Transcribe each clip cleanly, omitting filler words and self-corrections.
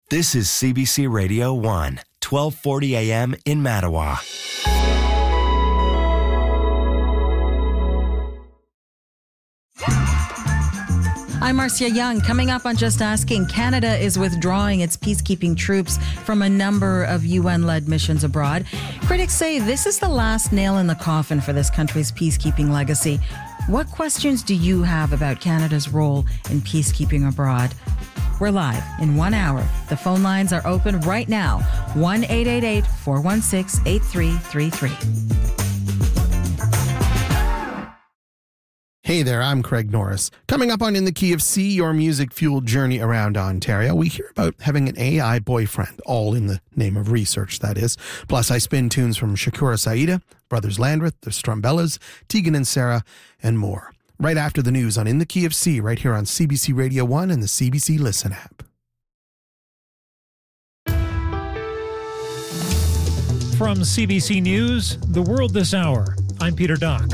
This is CBC Radio 1, 1240 AM in Mattawa. I'm Marcia Young. Coming up on Just Asking, Canada is withdrawing its peacekeeping troops from a number of UN-led missions abroad. Critics say this is the last nail in the coffin for this country's peacekeeping legacy. What questions do you have about Canada's role in peacekeeping abroad? We're live in 1 hour. The phone lines are open right now. 1-888-416-8333. Hey there, I'm Craig Norris. Coming up on In the Key of C, your music-fueled journey around Ontario, we hear about having an AI boyfriend, all in the name of research, that is. Plus, I spin tunes from Shakura Saida, Brothers Landreth, the Strumbellas, Tegan and Sarah, and more. Right after the news on In the Key of C, right here on CBC Radio 1 and the CBC Listen app. From CBC News, The World This Hour, I'm Peter Dock.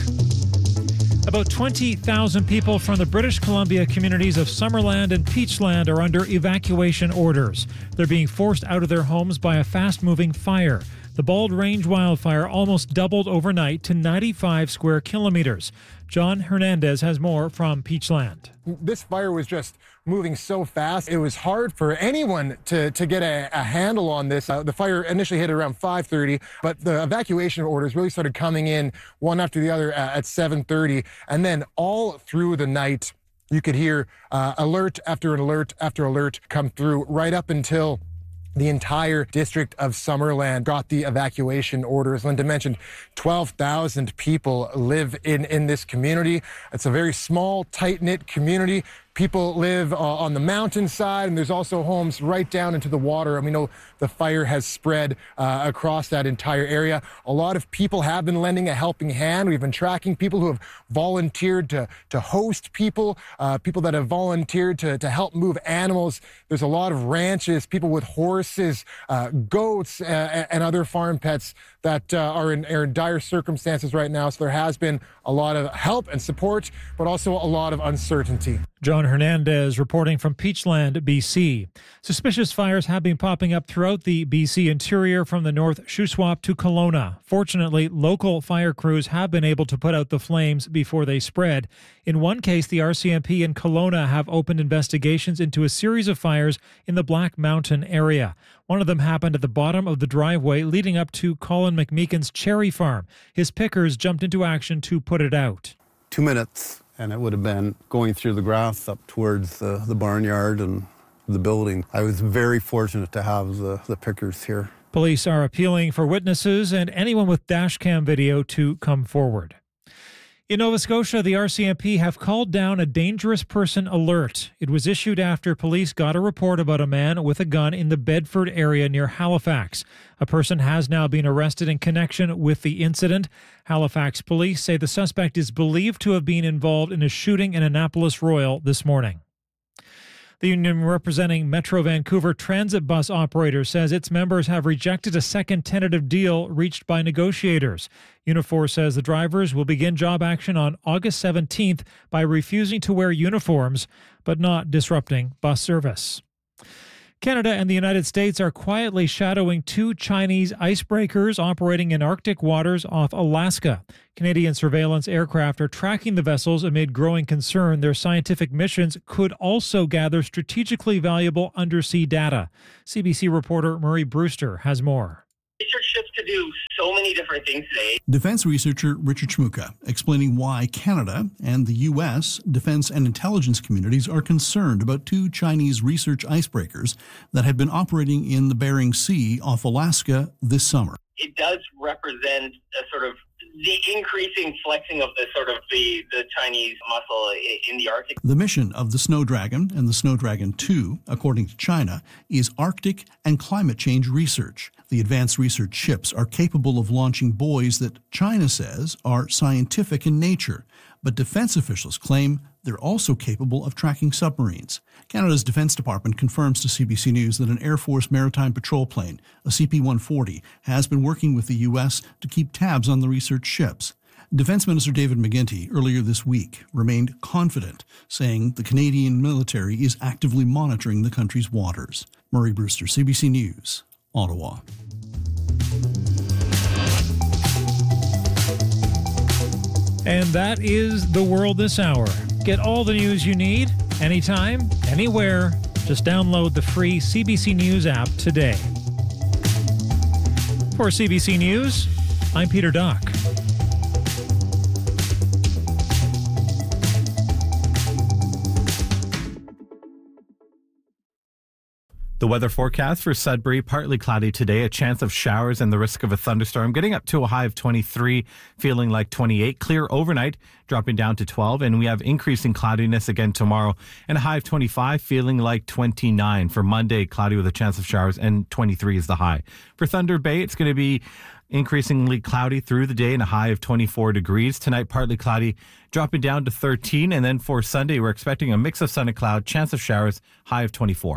About 20,000 people from the British Columbia communities of Summerland and Peachland are under evacuation orders. They're being forced out of their homes by a fast-moving fire. The Bald Range wildfire almost doubled overnight to 95 square kilometers. John Hernandez has more from Peachland. This fire was just moving so fast. It was hard for anyone to get a handle on this. The fire initially hit around 5:30, but the evacuation orders really started coming in one after the other at 7:30. And then all through the night, you could hear alert after alert after alert come through right up until the entire district of Summerland got the evacuation orders. Linda mentioned 12,000 people live in this community. It's a very small, tight-knit community. People live on the mountainside, and there's also homes right down into the water. And we know the fire has spread across that entire area. A lot of people have been lending a helping hand. We've been tracking people who have volunteered to host people, people that have volunteered to help move animals. There's a lot of ranches, people with horses, goats, and other farm pets that are in dire circumstances right now. So there has been a lot of help and support, but also a lot of uncertainty. John Hernandez reporting from Peachland, BC. Suspicious fires have been popping up throughout the BC interior from the North Shuswap to Kelowna. Fortunately, local fire crews have been able to put out the flames before they spread. In one case, the RCMP in Kelowna have opened investigations into a series of fires in the Black Mountain area. One of them happened at the bottom of the driveway leading up to Colin McMeekin's cherry farm. His pickers jumped into action to put it out. 2 minutes. And it would have been going through the grass up towards the barnyard and the building. I was very fortunate to have the pickers here. Police are appealing for witnesses and anyone with dash cam video to come forward. In Nova Scotia, the RCMP have called down a dangerous person alert. It was issued after police got a report about a man with a gun in the Bedford area near Halifax. A person has now been arrested in connection with the incident. Halifax police say the suspect is believed to have been involved in a shooting in Annapolis Royal this morning. The union representing Metro Vancouver transit bus operators says its members have rejected a second tentative deal reached by negotiators. Unifor says the drivers will begin job action on August 17th by refusing to wear uniforms, but not disrupting bus service. Canada and the United States are quietly shadowing two Chinese icebreakers operating in Arctic waters off Alaska. Canadian surveillance aircraft are tracking the vessels amid growing concern their scientific missions could also gather strategically valuable undersea data. CBC reporter Murray Brewster has more. Research ships could do so many different things today. Defense researcher Richard Shmuka explaining why Canada and the U.S. defense and intelligence communities are concerned about two Chinese research icebreakers that had been operating in the Bering Sea off Alaska this summer. It does represent a sort of the increasing flexing of the Chinese muscle in the Arctic. The mission of the Snowdragon and the Snowdragon 2, according to China, is Arctic and climate change research. The advanced research ships are capable of launching buoys that China says are scientific in nature, but defense officials claim they're also capable of tracking submarines. Canada's Defense Department confirms to CBC News that an Air Force maritime patrol plane, a CP-140, has been working with the U.S. to keep tabs on the research ships. Defense Minister David McGuinty earlier this week remained confident, saying the Canadian military is actively monitoring the country's waters. Murray Brewster, CBC News, Ottawa. And that is The World This Hour. Get all the news you need, anytime, anywhere. Just download the free CBC News app today. For CBC News, I'm Peter Dock. The weather forecast for Sudbury, partly cloudy today, a chance of showers and the risk of a thunderstorm, getting up to a high of 23, feeling like 28. Clear overnight, dropping down to 12, and we have increasing cloudiness again tomorrow, and a high of 25, feeling like 29. For Monday, cloudy with a chance of showers, and 23 is the high. For Thunder Bay, it's going to be increasingly cloudy through the day and a high of 24 degrees. Tonight, partly cloudy, dropping down to 13, and then for Sunday, we're expecting a mix of sun and cloud, chance of showers, high of 24.